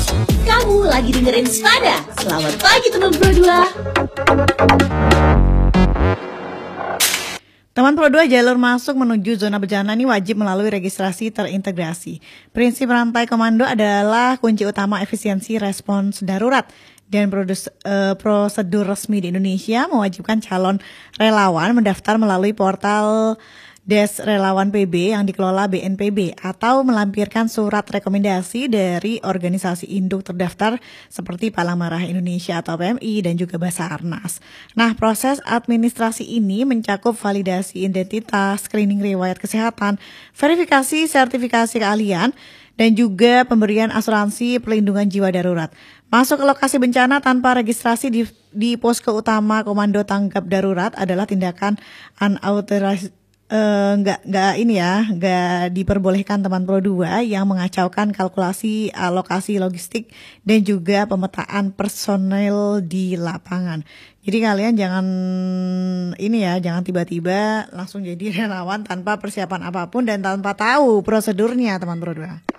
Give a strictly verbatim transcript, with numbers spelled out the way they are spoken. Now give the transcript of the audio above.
Kamu lagi dengerin Spada. Selamat pagi teman Pro dua. Teman Pro dua, jalur masuk menuju zona bencana ini wajib melalui registrasi terintegrasi. Prinsip rantai komando adalah kunci utama efisiensi respons darurat. Dan produs, uh, prosedur resmi di Indonesia mewajibkan calon relawan mendaftar melalui portal Des Relawan P B yang dikelola B N P B atau melampirkan surat rekomendasi dari organisasi induk terdaftar seperti Palang Merah Indonesia atau P M I dan juga Basarnas. Nah, proses administrasi ini mencakup validasi identitas, screening riwayat kesehatan, verifikasi sertifikasi keahlian, dan juga pemberian asuransi perlindungan jiwa darurat. Masuk ke lokasi bencana tanpa registrasi di, di posko utama Komando Tanggap Darurat adalah tindakan unauthorized. Uh, nggak nggak ini ya nggak diperbolehkan teman Pro dua yang mengacaukan kalkulasi alokasi logistik dan juga pemetaan personel di lapangan. Jadi kalian jangan ini ya jangan tiba-tiba langsung jadi relawan tanpa persiapan apapun dan tanpa tahu prosedurnya teman Pro dua.